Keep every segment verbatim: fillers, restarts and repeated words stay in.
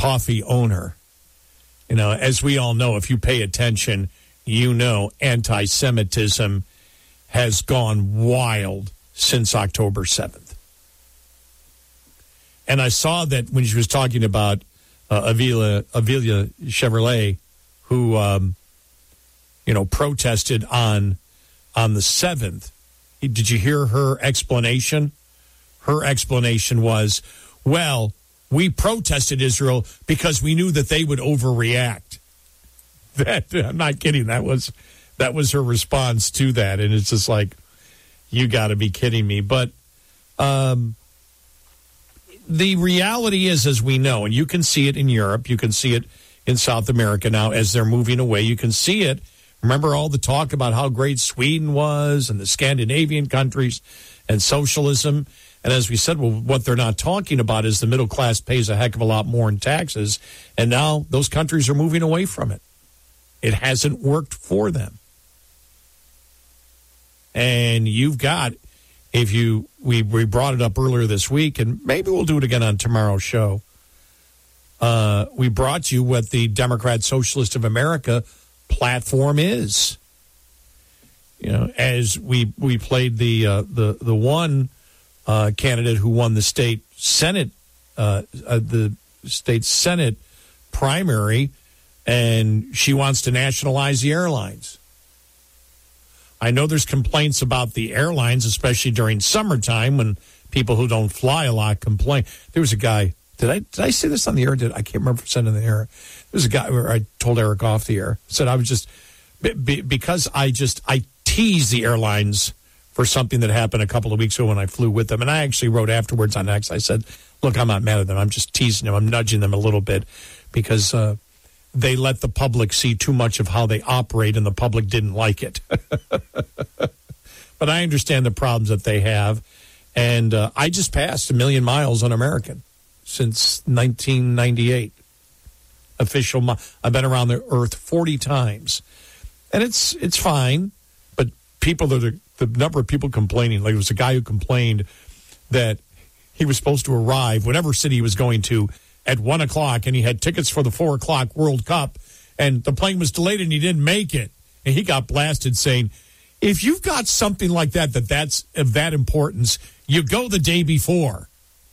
coffee owner. You know, as we all know, if you pay attention, you know anti-Semitism has gone wild since October seventh. And I saw that when she was talking about uh, Avila, Avila Chevrolet, who, um, you know, protested on on the seventh. Did you hear her explanation? Her explanation was, well, we protested Israel because we knew that they would overreact. That, I'm not kidding. That was that was her response to that. And it's just like, you got to be kidding me. But um, the reality is, as we know, and you can see it in Europe, you can see it in South America now as they're moving away. You can see it. Remember all the talk about how great Sweden was and the Scandinavian countries and socialism. And as we said, well, what they're not talking about is the middle class pays a heck of a lot more in taxes. And now those countries are moving away from it. It hasn't worked for them. And you've got, if you, we, we brought it up earlier this week, and maybe we'll do it again on tomorrow's show. Uh, we brought you what the Democrat Socialist of America platform is. You know, as we we played the uh, the the one uh, candidate who won the state Senate uh, uh, the state Senate primary, and she wants to nationalize the airlines. I know there's complaints about the airlines, especially during summertime when people who don't fly a lot complain. There was a guy. Did I did I say this on the air? Did I can't remember if I said it on the air. There was a guy where I told Eric off the air. Said I was just be, because I just I tease the airlines for something that happened a couple of weeks ago when I flew with them, and I actually wrote afterwards on X. I said, "Look, I'm not mad at them. I'm just teasing them. I'm nudging them a little bit because uh, they let the public see too much of how they operate, and the public didn't like it." But I understand the problems that they have, and uh, I just passed a million miles on American since nineteen ninety-eight. Official, I've been around the earth forty times, and it's it's fine. But people that are the number of people complaining, like there was a guy who complained that he was supposed to arrive whatever city he was going to at one o'clock, and he had tickets for the four o'clock World Cup, and the plane was delayed, and he didn't make it, and he got blasted saying, if you've got something like that that that's of that importance, you go the day before.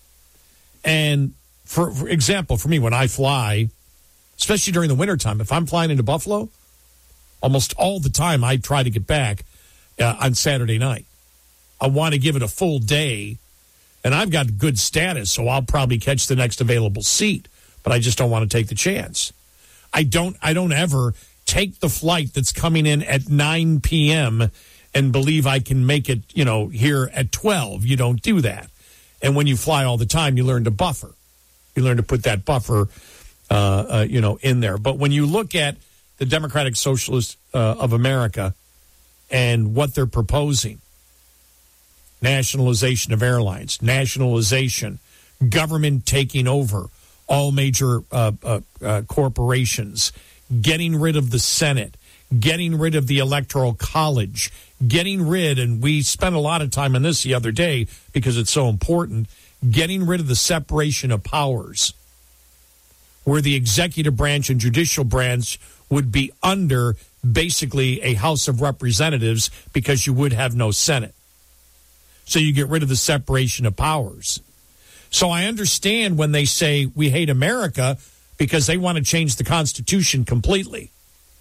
And for, for example, for me, when I fly, especially during the wintertime, if I'm flying into Buffalo, almost all the time I try to get back uh, on Saturday night. I want to give it a full day, and I've got good status, so I'll probably catch the next available seat, but I just don't want to take the chance. I don't, I don't ever take the flight that's coming in at nine p.m. and believe I can make it, you know, here at twelve. You don't do that. And when you fly all the time, you learn to buffer. You learn to put that buffer, uh, uh, you know, in there. But when you look at the Democratic Socialists uh, of America and what they're proposing, nationalization of airlines, nationalization, government taking over all major uh, uh, uh, corporations, getting rid of the Senate, getting rid of the Electoral College, getting rid, and we spent a lot of time on this the other day because it's so important, getting rid of the separation of powers, where the executive branch and judicial branch would be under basically a House of Representatives because you would have no Senate. So you get rid of the separation of powers. So I understand when they say we hate America because they want to change the Constitution completely.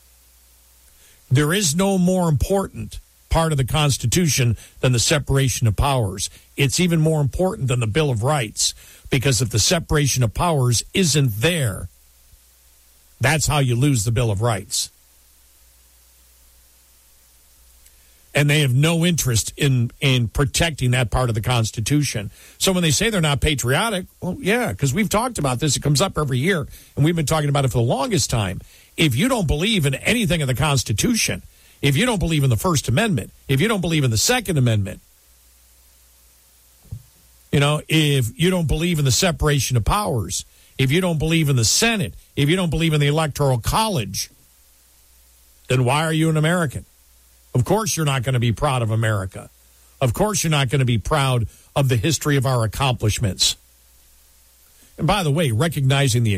There is no more important part of the Constitution than the separation of powers. It's even more important than the Bill of Rights, because if the separation of powers isn't there, that's how you lose the Bill of Rights. And they have no interest in, in protecting that part of the Constitution. So when they say they're not patriotic, well, yeah, because we've talked about this. It comes up every year, and we've been talking about it for the longest time. If you don't believe in anything in the Constitution, if you don't believe in the First Amendment, if you don't believe in the Second Amendment, you know, if you don't believe in the separation of powers, if you don't believe in the Senate, if you don't believe in the Electoral College, then why are you an American? Of course you're not going to be proud of America. Of course you're not going to be proud of the history of our accomplishments. And by the way, recognizing the